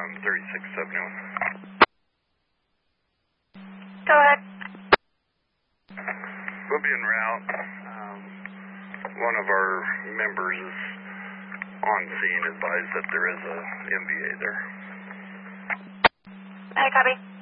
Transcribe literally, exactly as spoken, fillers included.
um, thirty-six seventy-one. Go ahead. We'll be en route. Um, one of our members is on scene, advised that there is a M V A there. Hey, copy.